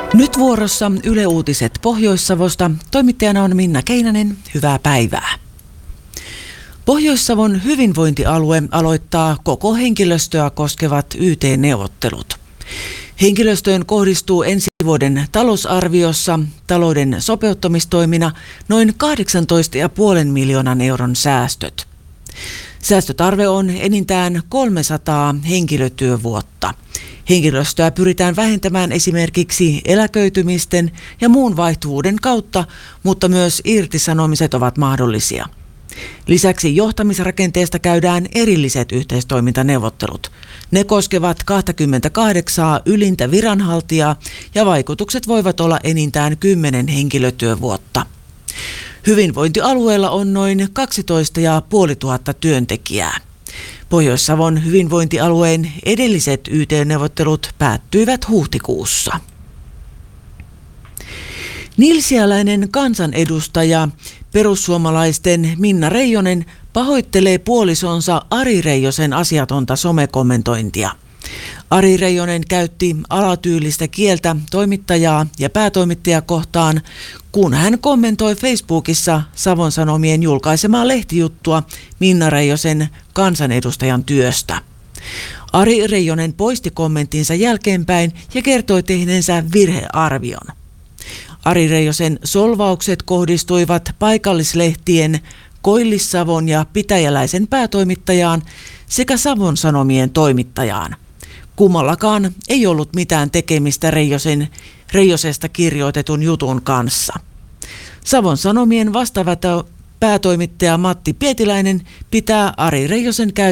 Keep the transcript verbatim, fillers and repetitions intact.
Nyt vuorossa Yle Uutiset Pohjois-Savosta. Toimittajana on Minna Keinänen. Hyvää päivää. Pohjois-Savon hyvinvointialue aloittaa koko henkilöstöä koskevat Y T-neuvottelut. Henkilöstöön kohdistuu ensi vuoden talousarviossa talouden sopeuttamistoimina noin kahdeksantoista pilkku viisi miljoonan euron säästöt. Säästötarve on enintään kolmesataa henkilötyövuotta. Henkilöstöä pyritään vähentämään esimerkiksi eläköitymisten ja muun vaihtuvuuden kautta, mutta myös irtisanomiset ovat mahdollisia. Lisäksi johtamisrakenteesta käydään erilliset yhteistoimintaneuvottelut. Ne koskevat kaksikymmentäkahdeksan ylintä viranhaltijaa ja vaikutukset voivat olla enintään kymmenen henkilötyövuotta. Hyvinvointialueella on noin kaksitoista tuhatta työntekijää. Pohjois-Savon hyvinvointialueen edelliset Y T-neuvottelut päättyivät huhtikuussa. Nilsialainen kansanedustaja, perussuomalaisten Minna Reijonen, pahoittelee puolisonsa Ari Reijosen asiatonta somekommentointia. Ari Reijonen käytti alatyylistä kieltä toimittajaa ja päätoimittajaa kohtaan, kun hän kommentoi Facebookissa Savon Sanomien julkaisemaa lehtijuttua Minna Reijosen kansanedustajan työstä. Ari Reijonen poisti kommenttinsa jälkeenpäin ja kertoi tehneensä virhearvion. Ari Reijosen solvaukset kohdistuivat paikallislehtien Koillis-Savon ja Pitäjäläisen päätoimittajaan sekä Savon Sanomien toimittajaan. Kummallakaan ei ollut mitään tekemistä Reijosen, Reijosesta kirjoitetun jutun kanssa. Savon Sanomien vastaava päätoimittaja Matti Pietiläinen pitää Ari Reijosen käyttöä